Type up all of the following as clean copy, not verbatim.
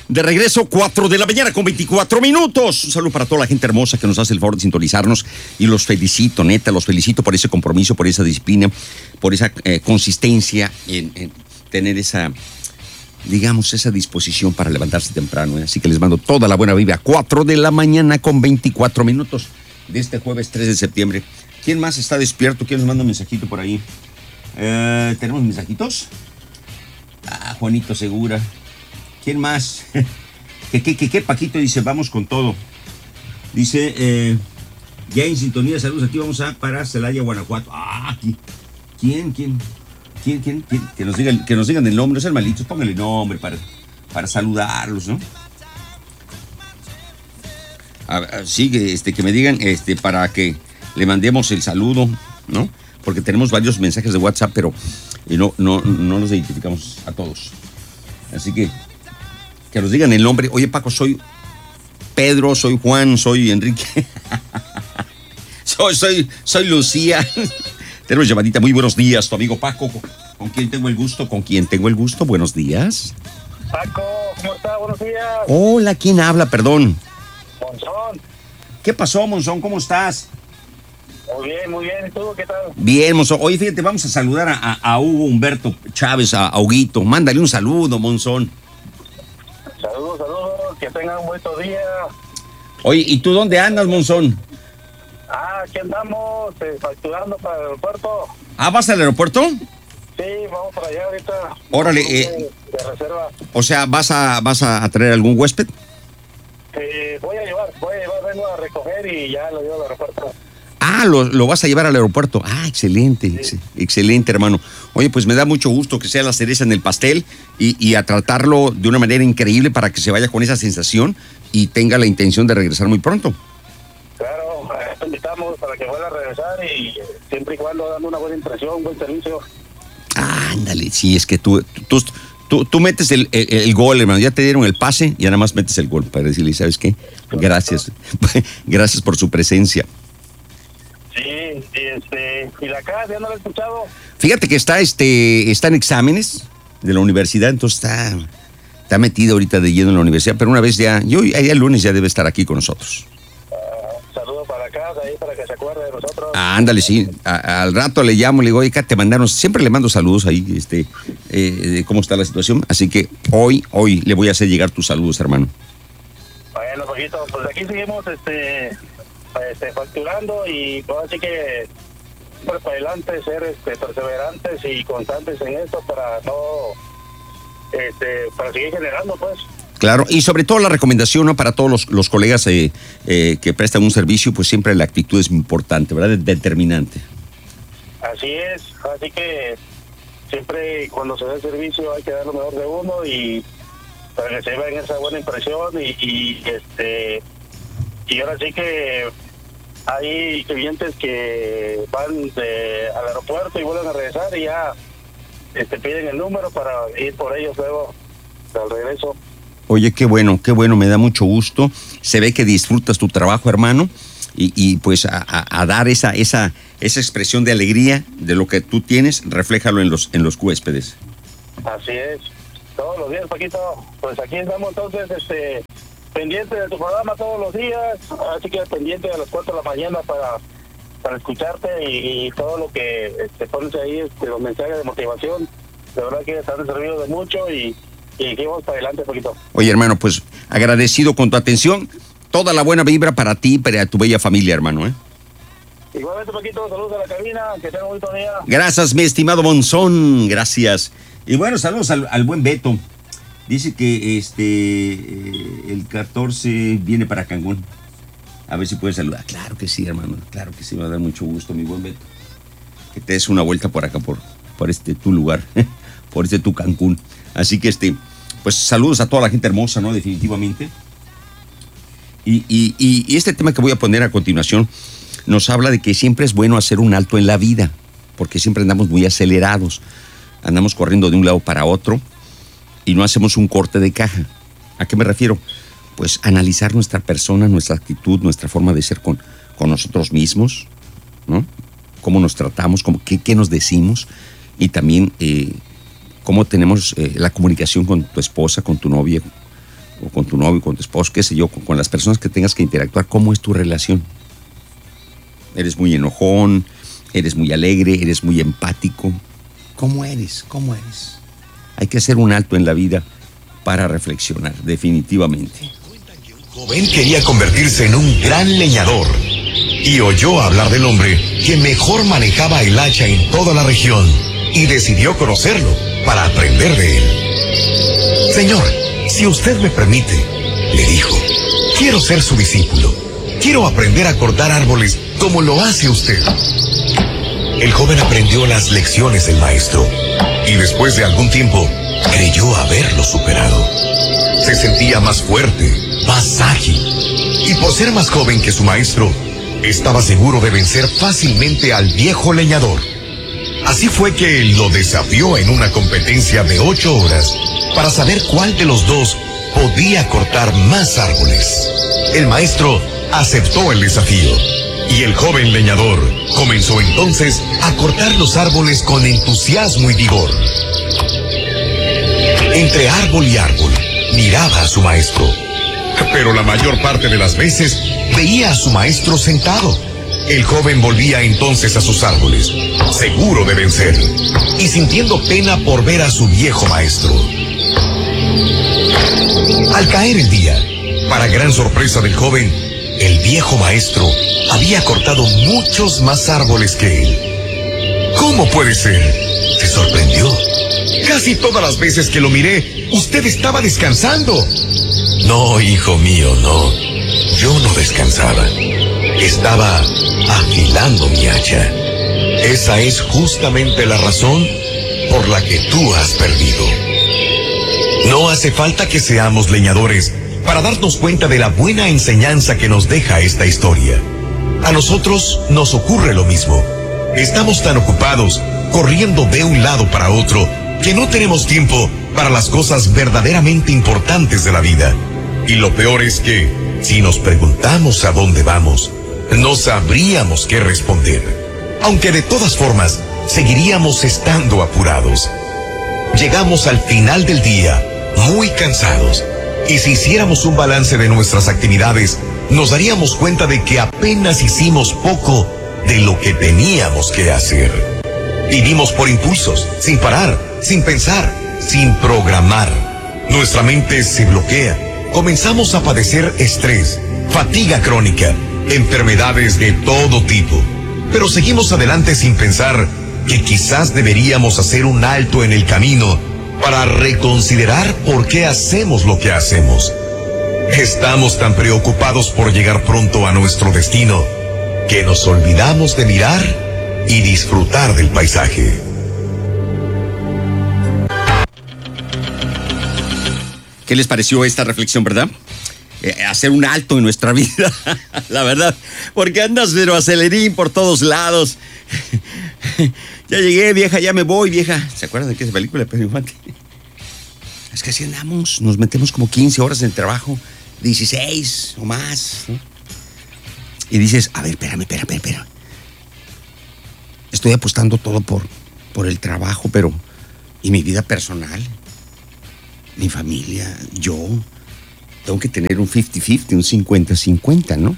De regreso, 4 de la mañana con 24 minutos. Un saludo para toda la gente hermosa que nos hace el favor de sintonizarnos y los felicito, neta, los felicito por ese compromiso, por esa disciplina, por esa consistencia en tener esa, digamos, esa disposición para levantarse temprano. Así que les mando toda la buena vibra. 4 de la mañana con 24 minutos de este jueves 3 de septiembre. ¿Quién más está despierto? ¿Quién nos manda un mensajito por ahí? ¿Tenemos mensajitos? Juanito Segura. ¿Quién más? ¿Qué Paquito dice? Vamos con todo. Dice, ya en sintonía, saludos, aquí vamos para Celaya, Guanajuato. Aquí. ¿Quién? Que nos digan el nombre, no sean malitos, pónganle nombre para saludarlos, ¿no? Sí, que me digan para que le mandemos el saludo, ¿no? Porque tenemos varios mensajes de WhatsApp, pero no nos identificamos a todos. Así que nos digan el nombre. Oye, Paco, soy Pedro, soy Juan, soy Enrique. soy Lucía. Tenemos llamadita. Muy buenos días, tu amigo Paco. ¿Con quién tengo el gusto? Buenos días. Paco, ¿cómo estás? Buenos días. Hola, ¿quién habla? Perdón. Monzón. ¿Qué pasó, Monzón? ¿Cómo estás? Muy bien. ¿Y tú qué tal? Bien, Monzón. Oye, fíjate, vamos a saludar a Hugo Humberto Chávez, a Huguito. Mándale un saludo, Monzón. Saludos. Que tengan un buen día. Oye, ¿y tú dónde andas, Monzón? Aquí andamos facturando para el aeropuerto. ¿Vas al aeropuerto? Sí, vamos para allá ahorita. Órale. De reserva. O sea, ¿vas a traer algún huésped? Voy a llevar, vengo a recoger y ya lo llevo al aeropuerto. Lo vas a llevar al aeropuerto. Excelente, Sí. Excelente, hermano. Oye, pues me da mucho gusto que sea la cereza en el pastel y a tratarlo de una manera increíble para que se vaya con esa sensación y tenga la intención de regresar muy pronto. Claro, te invitamos para que vuelva a regresar y siempre y cuando dando una buena impresión, un buen servicio. Ándale, sí, es que tú metes el gol, hermano. Ya te dieron el pase y nada más metes el gol para decirle, ¿sabes qué? Gracias. Gracias por su presencia. Sí, y la acá, ¿ya no lo he escuchado? Fíjate que está en exámenes de la universidad, entonces está metido ahorita de lleno en la universidad, pero una vez ya el lunes ya debe estar aquí con nosotros. Saludos para acá, ahí para que se acuerde de nosotros. Ándale, sí. Al rato le llamo, le digo, oye, te mandaron, siempre le mando saludos ahí, de cómo está la situación, así que hoy le voy a hacer llegar tus saludos, hermano. Bueno, poquito, pues aquí seguimos, facturando y pues así que siempre para adelante, ser perseverantes y constantes en esto para para seguir generando, pues. Claro, y sobre todo la recomendación, ¿no? Para todos los colegas que prestan un servicio, pues siempre la actitud es importante, ¿verdad? Es determinante. Así es, así que siempre cuando se da el servicio hay que dar lo mejor de uno y para que se lleven esa buena impresión y ahora sí que hay clientes que van al aeropuerto y vuelven a regresar y ya piden el número para ir por ellos luego al regreso. Oye, qué bueno, me da mucho gusto. Se ve que disfrutas tu trabajo, hermano, y pues a dar esa expresión de alegría de lo que tú tienes, refléjalo en los huéspedes. Así es, todos los días, Paquito. Pues aquí estamos entonces, pendiente de tu programa todos los días, así que pendiente a las 4 de la mañana para escucharte y todo lo que pones ahí, los mensajes de motivación. De verdad que están servido de mucho y aquí vamos para adelante, poquito. Oye, hermano, pues agradecido con tu atención. Toda la buena vibra para ti y para tu bella familia, hermano, ¿eh? Igualmente, Paquito, saludos a la cabina, que tengan un bonito día. Gracias, mi estimado Monzón, gracias. Y bueno, saludos al buen Beto. Dice que el 14 viene para Cancún. A ver si puedes saludar. Claro que sí, hermano, claro que sí, me va a dar mucho gusto, mi buen Beto. Que te des una vuelta por acá, por tu lugar, por tu Cancún. Así que pues saludos a toda la gente hermosa, ¿no? Definitivamente. Y este tema que voy a poner a continuación nos habla de que siempre es bueno hacer un alto en la vida, porque siempre andamos muy acelerados, andamos corriendo de un lado para otro y no hacemos un corte de caja. ¿A qué me refiero? Pues analizar nuestra persona, nuestra actitud, nuestra forma de ser con nosotros mismos, ¿no? Cómo nos tratamos, qué nos decimos y también cómo tenemos la comunicación con tu esposa, con tu novia, o con tu novio, con tu esposo, qué sé yo, con las personas que tengas que interactuar, ¿cómo es tu relación? ¿Eres muy enojón? ¿Eres muy alegre? ¿Eres muy empático? ¿Cómo eres? ¿Cómo eres? Hay que hacer un alto en la vida para reflexionar, definitivamente. Un joven quería convertirse en un gran leñador y oyó hablar del hombre que mejor manejaba el hacha en toda la región y decidió conocerlo para aprender de él. Señor, si usted me permite, le dijo, quiero ser su discípulo. Quiero aprender a cortar árboles como lo hace usted. El joven aprendió las lecciones del maestro y después de algún tiempo creyó haberlo superado. Se sentía más fuerte, más ágil y por ser más joven que su maestro, estaba seguro de vencer fácilmente al viejo leñador. Así fue que lo desafió en una competencia de 8 horas para saber cuál de los dos podía cortar más árboles. El maestro aceptó el desafío y el joven leñador comenzó entonces a cortar los árboles con entusiasmo y vigor. Entre árbol y árbol miraba a su maestro, pero la mayor parte de las veces veía a su maestro sentado. El joven volvía entonces a sus árboles, seguro de vencer, y sintiendo pena por ver a su viejo maestro. Al caer el día, para gran sorpresa del joven, el viejo maestro había cortado muchos más árboles que él. ¿Cómo puede ser? Se sorprendió. Casi todas las veces que lo miré, usted estaba descansando. No, hijo mío, no. Yo no descansaba. Estaba afilando mi hacha. Esa es justamente la razón por la que tú has perdido. No hace falta que seamos leñadores para darnos cuenta de la buena enseñanza que nos deja esta historia. A nosotros nos ocurre lo mismo. Estamos tan ocupados, corriendo de un lado para otro, que no tenemos tiempo para las cosas verdaderamente importantes de la vida. Y lo peor es que, si nos preguntamos a dónde vamos, no sabríamos qué responder. Aunque de todas formas, seguiríamos estando apurados. Llegamos al final del día, muy cansados. Y si hiciéramos un balance de nuestras actividades, nos daríamos cuenta de que apenas hicimos poco de lo que teníamos que hacer. Vivimos por impulsos, sin parar, sin pensar, sin programar. Nuestra mente se bloquea. Comenzamos a padecer estrés, fatiga crónica, enfermedades de todo tipo. Pero seguimos adelante sin pensar que quizás deberíamos hacer un alto en el camino para reconsiderar por qué hacemos lo que hacemos. Estamos tan preocupados por llegar pronto a nuestro destino que nos olvidamos de mirar y disfrutar del paisaje. ¿Qué les pareció esta reflexión, verdad? Hacer un alto en nuestra vida, la verdad, porque andas pero acelerín por todos lados. Ya llegué, vieja, ya me voy, vieja. ¿Se acuerdan de qué es película de Pedro Infante? Es que así andamos, nos metemos como 15 horas en el trabajo, 16 o más, ¿no? Y dices, a ver, espérame. Estoy apostando todo por el trabajo, pero ¿y mi vida personal? Mi familia, yo, tengo que tener un 50-50, un 50-50, ¿no?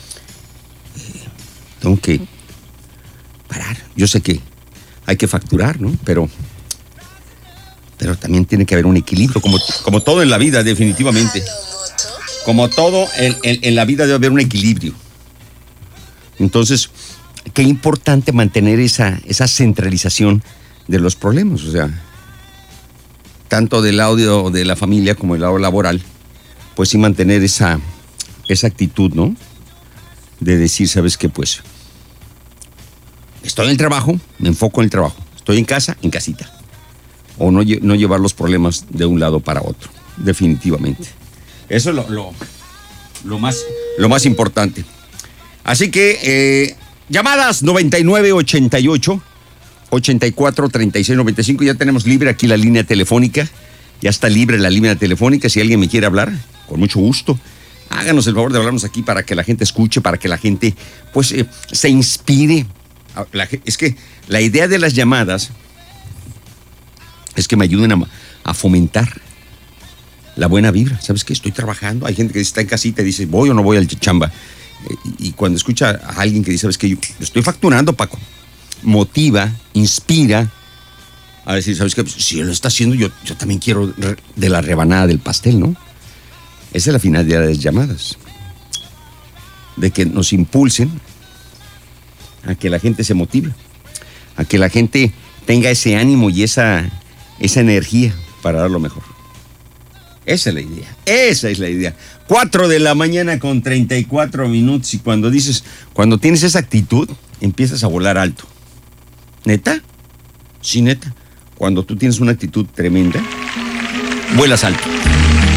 Tengo que parar. Yo sé que hay que facturar, ¿no? Pero también tiene que haber un equilibrio, como todo en la vida, definitivamente. Como todo en la vida debe haber un equilibrio. Entonces, qué importante mantener esa centralización de los problemas, o sea, tanto del lado de la familia como del lado laboral, pues sí mantener esa actitud, ¿no? De decir, ¿sabes qué? Pues estoy en el trabajo, me enfoco en el trabajo. Estoy en casa, en casita. O no llevar los problemas de un lado para otro, definitivamente. Eso es lo más importante. Así que, llamadas 9988 84 36 95. Ya tenemos libre aquí la línea telefónica. Ya está libre la línea telefónica. Si alguien me quiere hablar, con mucho gusto, háganos el favor de hablarnos aquí para que la gente escuche, para que la gente pues se inspire. Es que la idea de las llamadas es que me ayuden a fomentar la buena vibra. ¿Sabes qué? Estoy trabajando. Hay gente que está en casita y dice, ¿voy o no voy al chamba? Y cuando escucha a alguien que dice, ¿sabes qué? Yo estoy facturando, Paco. Motiva, inspira a decir, ¿sabes qué? Pues, si él lo está haciendo, yo también quiero de la rebanada del pastel, ¿no? Esa es la finalidad de las llamadas. De que nos impulsen a que la gente se motive, a que la gente tenga ese ánimo y esa energía para dar lo mejor. Esa es la idea, esa es la idea. 4 de la mañana con 34 minutos y cuando tienes esa actitud, empiezas a volar alto. ¿Neta? Sí, neta. Cuando tú tienes una actitud tremenda, vuelas alto.